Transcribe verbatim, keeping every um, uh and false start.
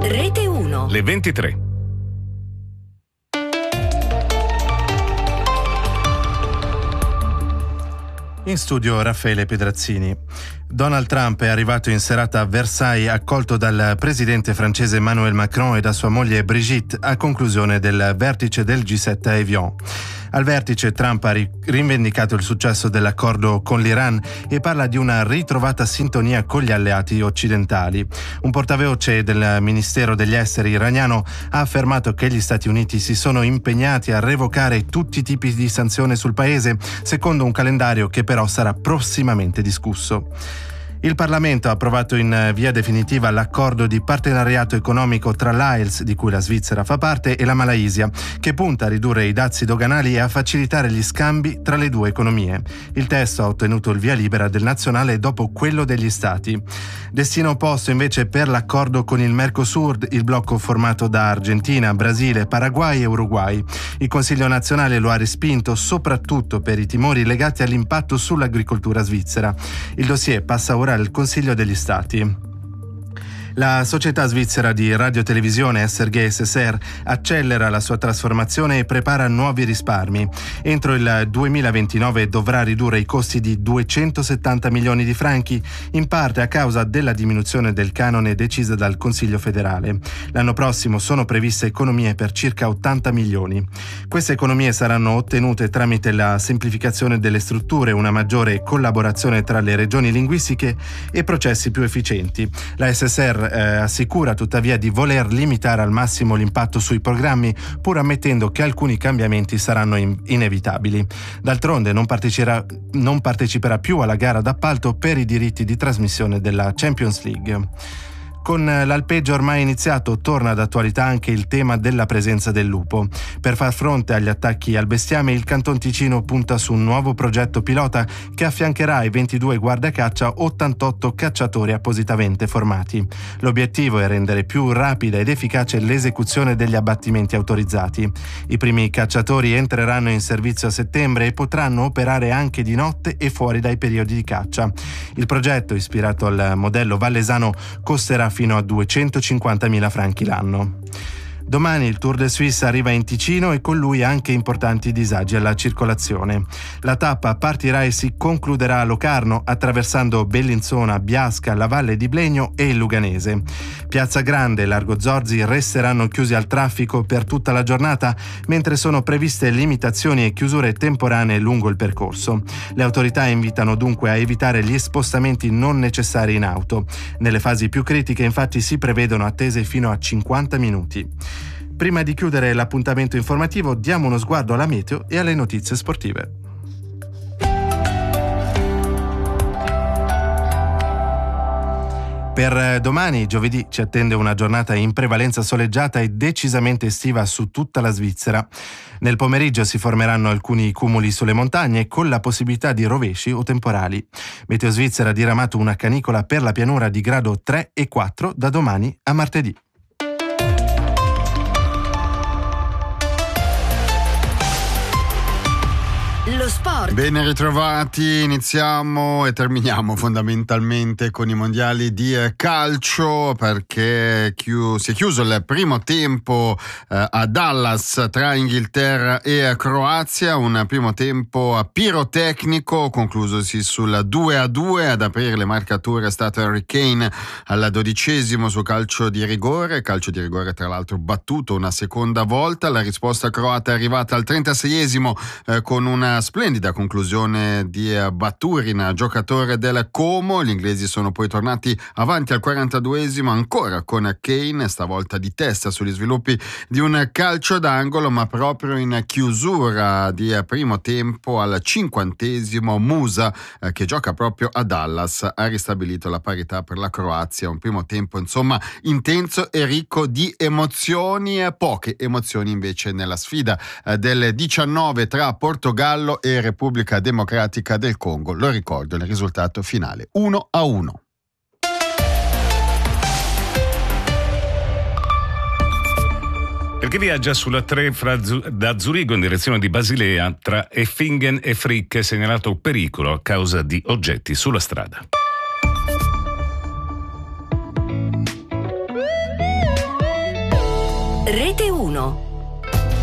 Rete uno. Le ventitré. In studio Raffaele Pedrazzini. Donald Trump è arrivato in serata a Versailles accolto dal presidente francese Emmanuel Macron e da sua moglie Brigitte a conclusione del vertice del G sette a Evian. Al vertice Trump ha rivendicato il successo dell'accordo con l'Iran e parla di una ritrovata sintonia con gli alleati occidentali. Un portavoce del Ministero degli Esteri iraniano ha affermato che gli Stati Uniti si sono impegnati a revocare tutti i tipi di sanzioni sul paese, secondo un calendario che però sarà prossimamente discusso. Il Parlamento ha approvato in via definitiva l'accordo di partenariato economico tra l'A E L S, di cui la Svizzera fa parte, e la Malaysia, che punta a ridurre i dazi doganali e a facilitare gli scambi tra le due economie. Il testo ha ottenuto il via libera del nazionale dopo quello degli Stati. Destino opposto invece per l'accordo con il Mercosur, il blocco formato da Argentina, Brasile, Paraguay e Uruguay. Il Consiglio nazionale lo ha respinto soprattutto per i timori legati all'impatto sull'agricoltura svizzera. Il dossier passa ora al Consiglio degli Stati. La società svizzera di radiotelevisione S R G S S R accelera la sua trasformazione e prepara nuovi risparmi. Entro il duemilaventinove dovrà ridurre i costi di duecentosettanta milioni di franchi, in parte a causa della diminuzione del canone decisa dal Consiglio federale. L'anno prossimo sono previste economie per circa ottanta milioni. Queste economie saranno ottenute tramite la semplificazione delle strutture, una maggiore collaborazione tra le regioni linguistiche e processi più efficienti. La S S R Eh, assicura tuttavia di voler limitare al massimo l'impatto sui programmi, pur ammettendo che alcuni cambiamenti saranno in- inevitabili. D'altronde non parteciperà, non parteciperà più alla gara d'appalto per i diritti di trasmissione della Champions League. Con l'alpeggio ormai iniziato torna d'attualità anche il tema della presenza del lupo. Per far fronte agli attacchi al bestiame, il Canton Ticino punta su un nuovo progetto pilota che affiancherà ai ventidue guardacaccia ottantotto cacciatori appositamente formati. L'obiettivo è rendere più rapida ed efficace l'esecuzione degli abbattimenti autorizzati. I primi cacciatori entreranno in servizio a settembre e potranno operare anche di notte e fuori dai periodi di caccia. Il progetto, ispirato al modello vallesano, costerà fino a duecentocinquantamila franchi l'anno. Domani il Tour de Suisse arriva in Ticino e con lui anche importanti disagi alla circolazione. La tappa partirà e si concluderà a Locarno, attraversando Bellinzona, Biasca, la Valle di Blegno e il Luganese. Piazza Grande e Largo Zorzi resteranno chiusi al traffico per tutta la giornata, mentre sono previste limitazioni e chiusure temporanee lungo il percorso. Le autorità invitano dunque a evitare gli spostamenti non necessari in auto. Nelle fasi più critiche, infatti, si prevedono attese fino a cinquanta minuti. Prima di chiudere l'appuntamento informativo, diamo uno sguardo alla meteo e alle notizie sportive. Per domani, giovedì, ci attende una giornata in prevalenza soleggiata e decisamente estiva su tutta la Svizzera. Nel pomeriggio si formeranno alcuni cumuli sulle montagne con la possibilità di rovesci o temporali. Meteo Svizzera ha diramato una canicola per la pianura di grado tre e quattro da domani a martedì. Lo sport. Ben ritrovati, iniziamo e terminiamo fondamentalmente con i mondiali di calcio, perché chiu- si è chiuso il primo tempo eh, a Dallas tra Inghilterra e Croazia, un primo tempo pirotecnico conclusosi sul due a due. Ad aprire le marcature è stato Harry Kane al dodicesimo su calcio di rigore, calcio di rigore tra l'altro battuto una seconda volta. La risposta croata è arrivata al trentaseiesimo eh, con una splendida conclusione di Baturin, giocatore del Como. Gli inglesi sono poi tornati avanti al quarantaduesimo ancora con Kane, stavolta di testa sugli sviluppi di un calcio d'angolo, ma proprio in chiusura di primo tempo al cinquantesimo Musa, eh, che gioca proprio a Dallas, ha ristabilito la parità per la Croazia. Un primo tempo insomma intenso e ricco di emozioni, poche emozioni invece nella sfida eh, del diciannove tra Portogallo e Repubblica Democratica del Congo. Lo ricordo, il risultato finale uno a uno. Per chi viaggia sulla tre fra, da Zurigo in direzione di Basilea, tra Effingen e Frick è segnalato pericolo a causa di oggetti sulla strada. Rete uno.